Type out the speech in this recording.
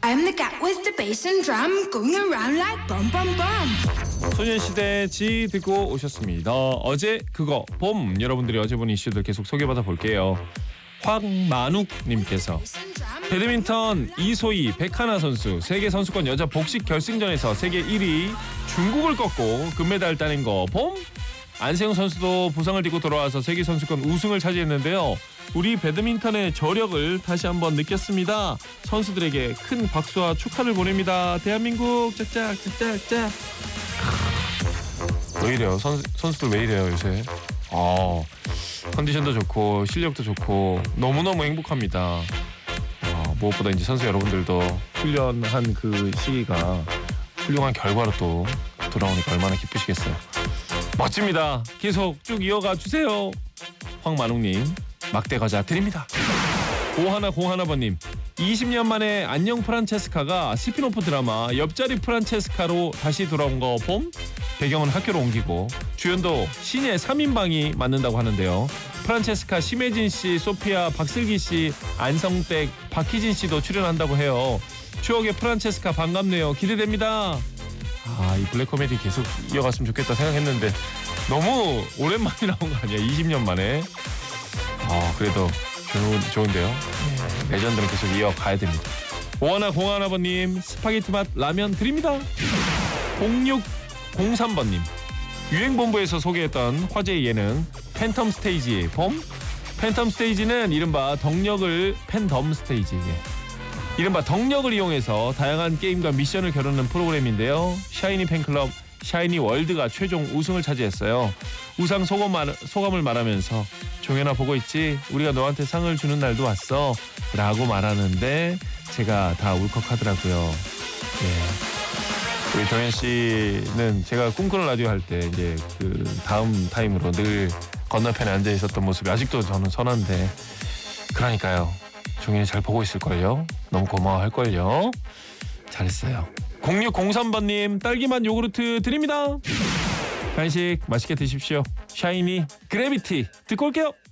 I'm the cat with the bass and drum going around like bum bum bum. 소년시대 지 듣고 오셨습니다. 어제 그거 봄. 여러분들이 어제 본 이슈들 계속 소개받아 볼게요. 황만욱님께서 배드민턴 이소희 백하나 선수 세계 선수권 여자 복식 결승전에서 세계 1위 중국을 꺾고 금메달 따낸 거 봄? 안세영 선수도 부상을 딛고 돌아와서 세계 선수권 우승을 차지했는데요. 우리 배드민턴의 저력을 다시 한번 느꼈습니다. 선수들에게 큰 박수와 축하를 보냅니다. 대한민국 짝짝짝짝짝. 왜 이래요? 선수들 왜 이래요 요새? 컨디션도 좋고 실력도 좋고 너무너무 행복합니다. 무엇보다 이제 선수 여러분들도 훈련한 그 시기가 훌륭한 결과로 또 돌아오니까 얼마나 기쁘시겠어요. 멋집니다. 계속 쭉 이어가 주세요. 황만웅님 막대 과자 드립니다. 5101번님 20년 만에 안녕 프란체스카가 스피노프 드라마 옆자리 프란체스카로 다시 돌아온 거 봄? 배경은 학교로 옮기고 주연도 신예 3인방이 맡는다고 하는데요. 프란체스카 심혜진 씨, 소피아, 박슬기 씨, 안성댁, 박희진 씨도 출연한다고 해요. 추억의 프란체스카 반갑네요. 기대됩니다. 이 블랙 코미디 계속 이어갔으면 좋겠다 생각했는데 너무 오랜만에 나온 거 아니야? 20년 만에. 그래도 좋은데요. 레전드는 계속 이어가야 됩니다. 5101번님 스파게티 맛 라면 드립니다. 0603번님 유행본부에서 소개했던 화제의 예능 팬텀 스테이지의 봄? 팬텀 스테이지는 이른바 덕력을 이른바 덕력을 이용해서 다양한 게임과 미션을 겨루는 프로그램인데요. 샤이니 팬클럽 샤이니 월드가 최종 우승을 차지했어요. 우상 소감을 말하면서 종현아 보고 있지? 우리가 너한테 상을 주는 날도 왔어 라고 말하는데 제가 다 울컥하더라고요. 우리 종현 씨는 제가 꿈꾸는 라디오 할 때 이제 그 다음 타임으로 늘 건너편에 앉아 있었던 모습이 아직도 저는 선한데 그러니까요. 종현이 잘 보고 있을걸요. 너무 고마워할걸요. 잘했어요. 0603번님 딸기맛 요구르트 드립니다. 간식 맛있게 드십시오. 샤이니 그래비티 듣고 올게요.